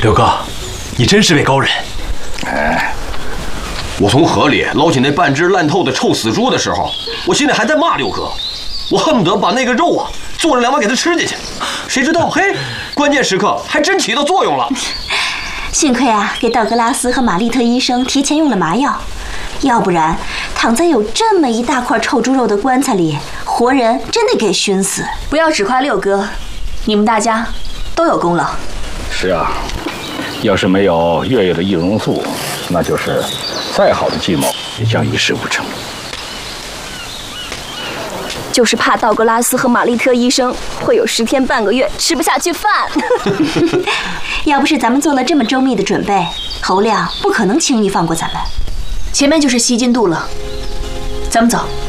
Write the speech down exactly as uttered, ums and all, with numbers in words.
六哥，你真是位高人。 哎，我从河里捞起那半只烂透的臭死猪的时候，我心里还在骂六哥，我恨不得把那个肉啊做了两碗给他吃进去。谁知道，嘿，关键时刻还真起到作用了。 幸亏啊，给道格拉斯和玛丽特医生提前用了麻药，要不然躺在有这么一大块臭猪肉的棺材里，活人真得给熏死。 不要只夸六哥，你们大家都有功劳。 是啊，要是没有月月的易容术，那就是再好的计谋也将一事无成。 就是怕道格拉斯和玛丽特医生会有十天半个月吃不下去饭。 要不是咱们做了这么周密的准备，侯亮不可能轻易放过咱们。 前面就是西津渡了，咱们走。